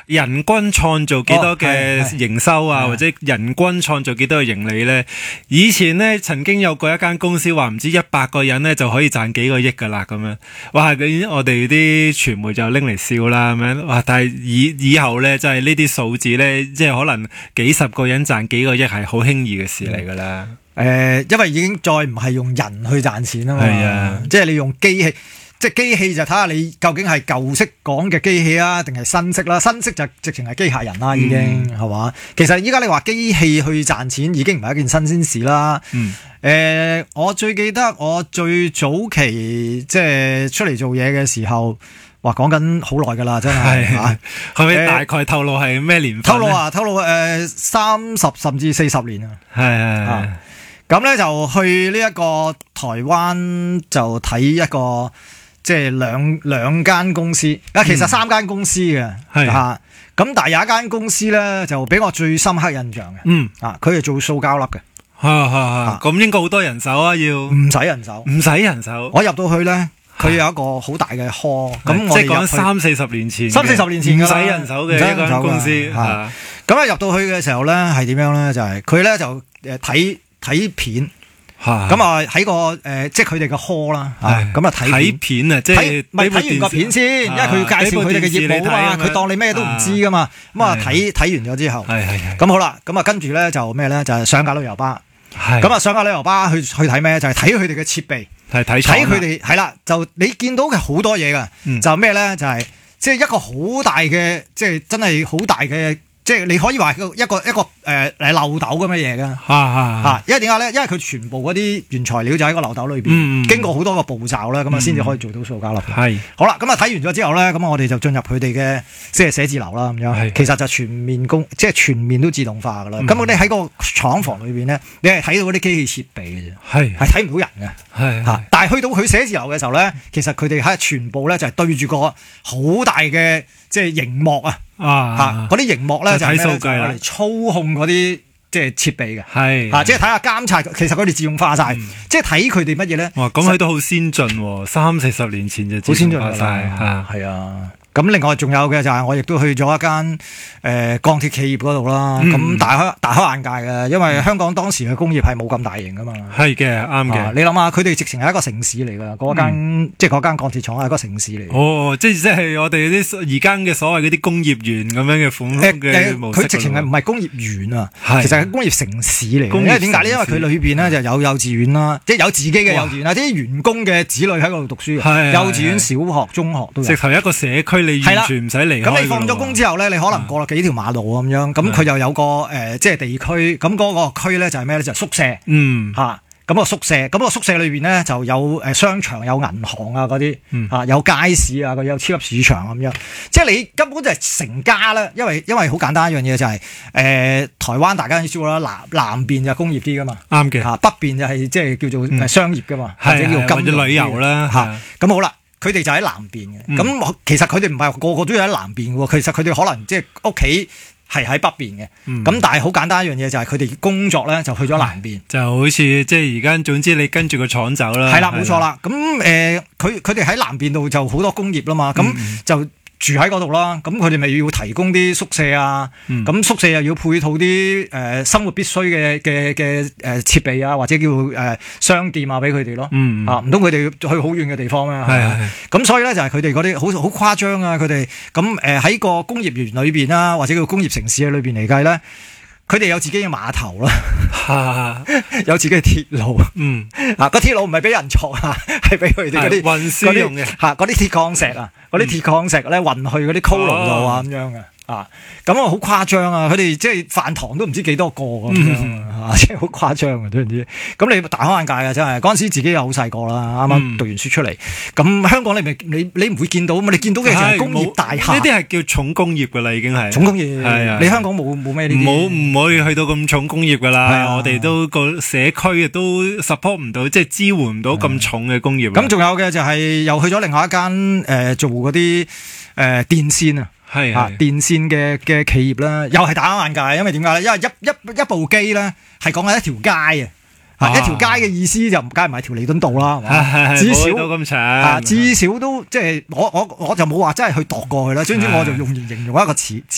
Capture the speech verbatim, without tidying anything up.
人均創造幾多嘅營收啊，哦、或者人均創造幾多嘅盈利咧？以前咧曾經有過一間公司話唔知一百個人咧就可以賺幾個億噶啦咁樣，哇！咁我哋啲傳媒就拎嚟笑啦咁樣，哇！但係以以後咧，就係呢啲數字咧，即係可能幾十個人賺幾個億係好輕易嘅事嚟噶啦。 誒、呃，因為已經再唔係用人去賺錢啊嘛， 係啊， 即係你用機器。即係機器就睇下你究竟係舊式講嘅機器啊，定係新式啦？新式就直情係機械人啦，已經係嘛、嗯？其實依家你話機器去賺錢已經唔係一件新鮮事啦。嗯。誒、呃，我最記得我最早期即係出嚟做嘢嘅時候，話講緊好耐㗎啦，真係嚇。 係咪大概透露係咩年份？ 透露啊，透露誒三十甚至四十年啊。 係係係。 咁咧就去呢一個台灣就睇一個。即係兩兩間公司，啊其實三間公司嘅，係嚇、嗯，咁但係有一間公司咧就俾我最深刻印象嘅，嗯啊，佢係做塑膠粒嘅， 嚇嚇嚇，咁應該好多人手啊，要唔使人手，唔使人手， 我入到去咧，佢有一個好大嘅 hall，咁我即係講三四十年前， 三四十年前唔使人手嘅一間公司，嚇， 咁啊入到去嘅時候咧係點樣咧？就係佢咧就誒睇睇片。咁啊喺個誒、呃，即係佢哋嘅 hall 啦，咁啊睇片啊，即係咪睇完個片先？因為佢要介紹佢哋嘅業務啊嘛，佢當你咩都唔知噶嘛。咁啊睇睇完咗之後，咁好啦，咁啊跟住咧就咩咧？就係、是、上架旅遊巴，咁啊上架旅遊巴去去睇咩？就係睇佢哋嘅設備，係睇睇佢哋係啦。就你見到嘅好多嘢噶、嗯，就咩咧？就係即係一個好大嘅，即係真係好大嘅。即係你可以話一個一個一個誒誒漏斗咁嘅嘢㗎，嚇嚇，因為點解咧？因為佢全部嗰啲原材料就喺個漏斗裏邊、嗯，經過好多個步驟啦，咁啊先至可以做到塑膠粒。係好啦，咁啊睇完咗之後咧，咁我哋就進入佢哋嘅即係寫字樓啦，咁樣。其實就全面工，即係全面都自動化㗎啦。咁、嗯、你喺個廠房裏邊咧，你係睇到嗰啲機器設備嘅啫，係係睇唔到人嘅，係嚇。但係去到佢寫字樓嘅時候咧，其實佢哋喺全部咧就係對住個好大嘅即係熒幕啊。啊！嚇，嗰啲熒幕咧就係數據啦，嚟操控嗰啲即係設備嘅，係嚇，即係睇下監察。其實佢哋自動化晒、嗯，即係睇佢哋乜嘢咧？哇！咁佢都好先進喎，三四十年前就自動化晒嚇，係啊。咁另外仲有嘅就係我亦都去咗一間誒、呃、鋼鐵企業嗰度啦，咁、嗯、大開大開眼界嘅，因為香港當時嘅工業係冇咁大型噶嘛。係嘅，啱嘅、啊。你諗下，佢哋直情係一個城市嚟㗎，嗰間、嗯、即係嗰間鋼鐵廠係一個城市嚟。哦，即係即係我哋啲而家嘅所謂嗰啲工業園咁樣嘅款嘅模式。佢直情係唔係工業園啊？其實係工業城市嚟。因為點解呢？因為佢裏邊咧就有幼稚園啦，即係有自己嘅幼稚園啦，啲員工嘅子女喺嗰度讀書。幼稚園、小學、中學都有。直頭一個社區。你完全唔使離開。咁你放咗工之後咧，你可能過咗幾條馬路咁樣，咁佢又有個誒、呃，即係地區。咁嗰個區咧就係咩咧？就係、是、宿舍。嗯。嚇、啊，咁、那個宿舍，咁、那個宿舍裏邊咧就有誒商場、有銀行啊嗰啲，嚇、嗯啊、有街市啊，佢有超級市場咁樣。即係你根本就係成家啦，因為因為好簡單一樣嘢就係、是、誒、呃、台灣大家都知啦，南南邊就工業啲噶嘛。啱嘅。嚇，北邊就係即係叫做誒商業噶嘛、嗯，或者叫金融旅遊啦。嚇，咁好啦。佢哋就喺南邊嘅，咁、嗯、其實佢哋唔係個個都喺南邊嘅喎，其實佢哋可能即係屋企係喺北邊嘅，咁、嗯、但係好簡單一樣嘢就係佢哋工作咧就去咗南邊，就好似即係而家總之你跟住個廠走啦，係啦冇錯啦，咁誒佢佢哋喺南邊度就好多工業啦嘛，咁、嗯、就。住喺嗰度啦，咁佢哋咪要提供啲宿舍啊，咁、嗯、宿舍又要配套啲誒、呃、生活必須嘅嘅嘅誒設備啊，或者叫誒、呃、商店啊俾佢哋咯，嗯、啊唔通佢哋去好遠嘅地方咩？係係，咁所以咧就係佢哋嗰啲好好誇張啊！佢哋咁誒喺個工業園裏邊啦，或者叫工業城市嘅裏邊嚟計咧。佢哋有自己嘅碼頭啦，有自己嘅鐵路，嗯，啊個鐵路唔係俾人坐啊，係俾佢哋嗰啲運輸用嘅，嚇嗰啲鐵礦石啊，嗰啲鐵礦石咧運去嗰啲溝路度啊咁樣嘅。啊，咁啊好誇張啊！佢哋即係飯堂都唔知幾多個咁樣啊，即係好誇張啊！都唔知。咁你大開眼界啊！真係嗰陣時自己又好細個啦，啱啱讀完書出嚟。咁、嗯、香港你咪你你唔會見到嘛？你見到嘅就係工業大廈。呢啲係叫重工業㗎啦，已經係重工業。係啊，你香港冇冇咩呢啲？冇唔可以去到咁重工業㗎啦。係啊，我哋都個社區都 support 唔到，即係支援唔到咁重嘅工業。咁仲有嘅就係又去咗另外一間誒、呃、做嗰啲誒電線啊。係啊，電線嘅嘅企業啦，又係打開眼界，因為點解咧？因為一一一部機咧，係講緊一條街啊，一條街嘅意思就唔梗係唔係條彌敦道啦，係嘛？至少都咁長，啊，至少都即係我我我就冇話真係去度過去啦，總之我就用形容一個詞。